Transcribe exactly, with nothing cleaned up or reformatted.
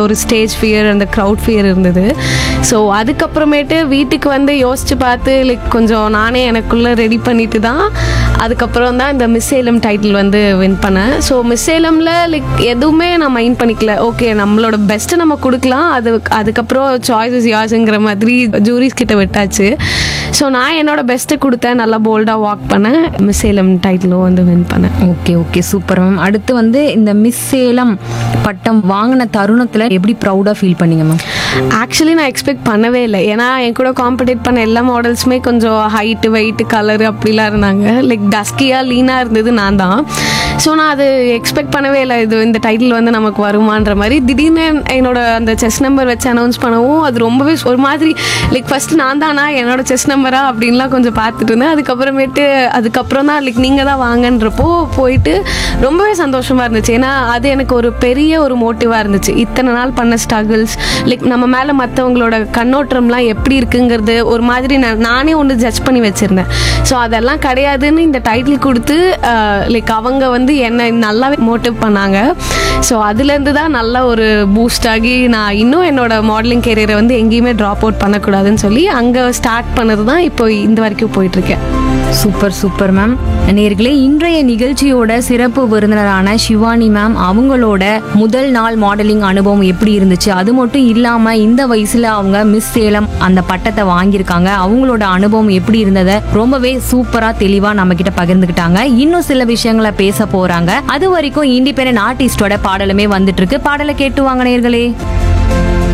ஒரு stage fear, அந்த crowd fear இருந்தது. ஸோ அதுக்கப்புறமேட்டு வீட்டுக்கு வந்து யோசித்து பார்த்து லைக் கொஞ்சம் நானே எனக்குள்ளே ரெடி பண்ணிட்டு தான் அதுக்கப்புறம் தான் இந்த மிஸ் சேலம் டைட்டில் வந்து வின் பண்ணேன். ஸோ மிஸ் சேலமில் லைக் எதுவுமே நான் மைண்ட் பண்ணிக்கல. ஓகே, நம்மளோட பெஸ்ட்டை நம்ம கொடுக்கலாம், அது அதுக்கப்புறம் சாய்ஸஸ் யார்ஸுங்கிற மாதிரி ஜூரிஸ் கிட்ட விட்டாச்சு. ஸோ நான் என்னோட பெஸ்ட்டை கொடுத்தேன், நல்லா போல்டாக வாக் பண்ணேன், மிஸ் சேலம் டைட்டிலும் வந்து வின் பண்ணேன். Okay okay super ma'am. அடுத்து வந்து இந்த மிஸ் சேலம் பட்டம் வாங்கின தருணத்தில் எப்படி ப்ரௌடாக ஃபீல் பண்ணீங்க மேம்? ஆக்சுவலி நான் எக்ஸ்பெக்ட் பண்ணவே இல்லை. ஏன்னா என் கூட காம்படிட் பண்ண எல்லா மாடல்ஸுமே கொஞ்சம் ஹைட்டு, வெயிட்டு, கலரு அப்படிலாம் இருந்தாங்க. லைக் டஸ்கியாக லீனாக இருந்தது நான் தான். ஸோ நான் அது எக்ஸ்பெக்ட் பண்ணவே இல்லை, இது இந்த டைட்டில் வந்து நமக்கு வருமான்ற மாதிரி. திடீர்னு என்னோட அந்த செஸ் நம்பர் வச்சு அனௌன்ஸ் பண்ணவும் அது ரொம்பவே ஒரு மாதிரி லைக் ஃபஸ்ட்டு நான் தானா என்னோட செஸ் நம்பரா அப்படின்லாம் கொஞ்சம் பார்த்துட்டு இருந்தேன். அதுக்கப்புறமேட்டு அதுக்கப்புறம் தான் லைக் நீங்கள் தான் வாங்கன்றப்போ போயிட்டு ரொம்பவே சந்தோஷமாக இருந்துச்சு. ஏன்னா அது எனக்கு ஒரு பெரிய ஒரு மோட்டிவாக இருந்துச்சு. இத்தனை நாள் பண்ண ஸ்ட்ரகிள்ஸ், லைக் நம்ம மேலே மற்றவங்களோட கண்ணோட்டம்லாம் எப்படி இருக்குங்கிறது ஒரு மாதிரி நான் நானே ஒன்று ஜட்ஜ் பண்ணி வச்சுருந்தேன். ஸோ அதெல்லாம் கிடையாதுன்னு இந்த டைட்டில் கொடுத்து லைக் அவங்க வந்து என்னை நல்லாவே மோட்டிவ் பண்ணாங்க. ஸோ அதுலேருந்து தான் நல்ல ஒரு பூஸ்ட் ஆகி நான் இன்னும் என்னோட மாடலிங் கேரியரை வந்து எங்கேயுமே ட்ராப் அவுட் பண்ணக்கூடாதுன்னு சொல்லி அங்கே ஸ்டார்ட் பண்ணது தான் இப்போ இந்த வரைக்கும் போயிட்டுருக்கேன். Super super ma'am. நேர்களே, இன்றைய நிகழ்ச்சியோட சிறப்பு விருந்தினரான ஷிவானி மேம் அவங்களோட முதல் நாள் மாடலிங் அனுபவம் எப்படி இருந்துச்சு, அது மட்டும் இல்லாமல் இந்த வயசில் அவங்க மிஸ் சேலம் அந்த பட்டத்தை வாங்கியிருக்காங்க, அவங்களோட அனுபவம் எப்படி இருந்ததை ரொம்பவே சூப்பராக தெளிவாக நம்ம கிட்ட பகிர்ந்துக்கிட்டாங்க. இன்னும் சில விஷயங்களை பேச போகிறாங்க. அது வரைக்கும் இண்டிபெண்டன்ட் ஆர்டிஸ்டோட பாடலுமே வந்துட்டு இருக்கு. பாடலை கேட்டு வாங்க நேர்களே.